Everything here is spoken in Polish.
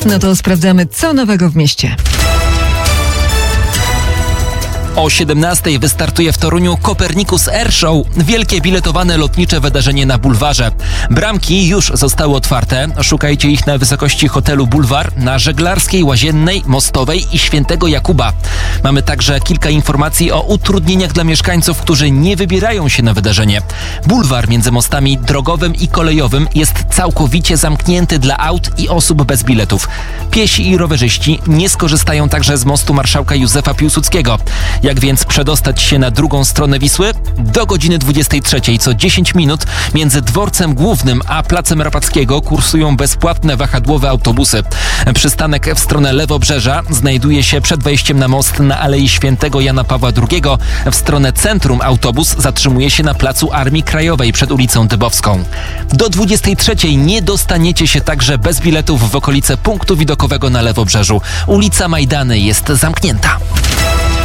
No to sprawdzamy, co nowego w mieście. O 17:00 wystartuje w Toruniu Copernicus Air Show, wielkie biletowane lotnicze wydarzenie na bulwarze. Bramki już zostały otwarte, szukajcie ich na wysokości hotelu Bulwar, na Żeglarskiej, Łaziennej, Mostowej i Świętego Jakuba. Mamy także kilka informacji o utrudnieniach dla mieszkańców, którzy nie wybierają się na wydarzenie. Bulwar między mostami drogowym i kolejowym jest całkowicie zamknięty dla aut i osób bez biletów. Piesi i rowerzyści nie skorzystają także z mostu Marszałka Józefa Piłsudskiego. Jak więc przedostać się na drugą stronę Wisły? Do godziny 23:00 co 10 minut między dworcem głównym a placem Rapackiego kursują bezpłatne wahadłowe autobusy. Przystanek w stronę Lewobrzeża znajduje się przed wejściem na most na Alei Świętego Jana Pawła II. W stronę centrum autobus zatrzymuje się na placu Armii Krajowej przed ulicą Dybowską. Do 23:00 nie dostaniecie się także bez biletów w okolice punktu widokowego na Lewobrzeżu. Ulica Majdany jest zamknięta.